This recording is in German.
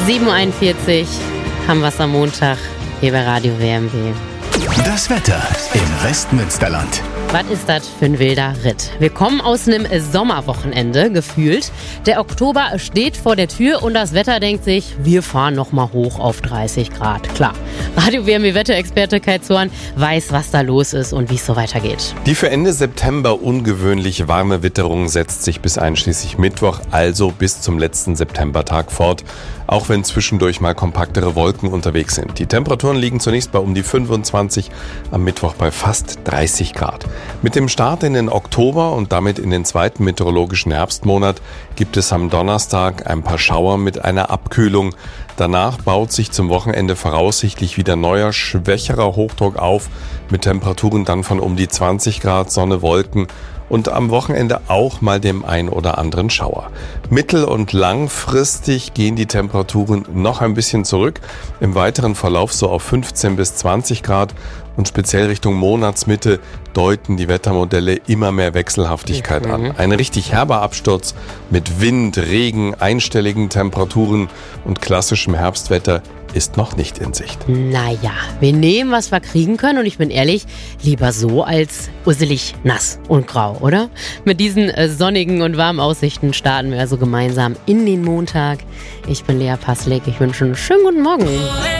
7.41 Uhr haben wir es am Montag hier bei Radio WMW. Das Wetter im Westmünsterland. Was ist das für ein wilder Ritt? Wir kommen aus einem Sommerwochenende, gefühlt. Der Oktober steht vor der Tür und das Wetter denkt sich, wir fahren nochmal hoch auf 30 Grad. Klar, Radio WMW Wetterexperte Kai Zorn weiß, was da los ist und wie es so weitergeht. Die für Ende September ungewöhnlich warme Witterung setzt sich bis einschließlich Mittwoch, also bis zum letzten Septembertag fort, auch wenn zwischendurch mal kompaktere Wolken unterwegs sind. Die Temperaturen liegen zunächst bei um die 25, am Mittwoch bei fast 30 Grad. Mit dem Start in den Oktober und damit in den zweiten meteorologischen Herbstmonat gibt es am Donnerstag ein paar Schauer mit einer Abkühlung. Danach baut sich zum Wochenende voraussichtlich wieder neuer, schwächerer Hochdruck auf, mit Temperaturen dann von um die 20 Grad, Sonne, Wolken und am Wochenende auch mal dem ein oder anderen Schauer. Mittel- und langfristig gehen die Temperaturen noch ein bisschen zurück, im weiteren Verlauf so auf 15 bis 20 Grad und speziell Richtung Monatsmitte deuten die Wettermodelle immer mehr Wechselhaftigkeit an. Ein richtig herber Absturz mit Wind, Regen, einstelligen Temperaturen und klassischem Herbstwetter ist noch nicht in Sicht. Naja, wir nehmen, was wir kriegen können und ich bin ehrlich, lieber so als usselig, nass und grau, oder? Mit diesen sonnigen und warmen Aussichten starten wir also gemeinsam in den Montag. Ich bin Lea Passleck, ich wünsche einen schönen guten Morgen.